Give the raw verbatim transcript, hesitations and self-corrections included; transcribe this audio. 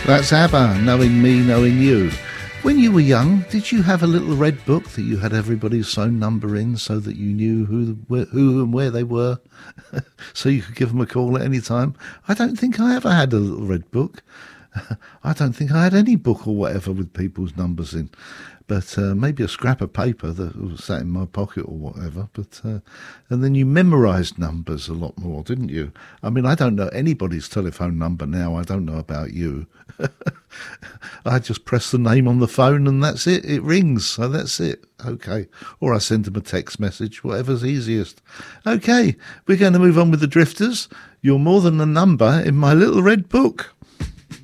That's ABBA, Knowing Me, Knowing You. When you were young, did you have a little red book that you had everybody's phone number in so that you knew who, where, who and where they were, so you could give them a call at any time? I don't think I ever had a little red book. I don't think I had any book or whatever with people's numbers in. But uh, maybe a scrap of paper that was sat in my pocket or whatever. But uh, and then you memorised numbers a lot more, didn't you? I mean, I don't know anybody's telephone number now. I don't know about you. I just press the name on the phone and that's it. It rings, so that's it. Okay. Or I send them a text message, whatever's easiest. Okay, we're going to move on with the Drifters. You're more than a number in my little red book.